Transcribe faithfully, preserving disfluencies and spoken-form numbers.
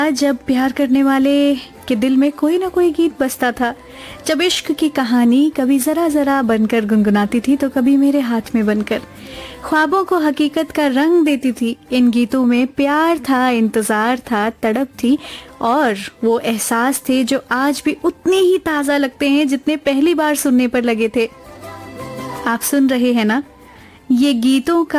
जब प्यार करने वाले के दिल में कोई ना कोई गीत बजता था, जब इश्क की कहानी कभी जरा जरा बनकर गुनगुनाती थी तो कभी मेरे हाथ में बनकर ख्वाबों को हकीकत का रंग देती थी। इन गीतों में प्यार था, इंतजार था, तड़प थी और वो एहसास थे जो आज भी उतने ही ताजा लगते हैं जितने पहली बार सुनने पर लगे थे। आप सुन रहे हैं ना, ये गीतों का